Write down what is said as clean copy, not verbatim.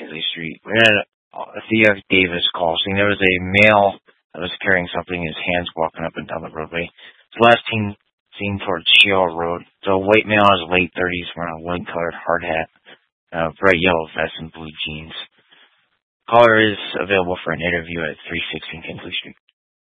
Kinsley Street. We had a Theo Davis call saying there was a male that was carrying something in his hands walking up and down the roadway. It's last seen towards Shield Road. So a white male in his late 30s wearing a white-colored hard hat, bright yellow vest, and blue jeans. Caller is available for an interview at 316 Kinsley Street.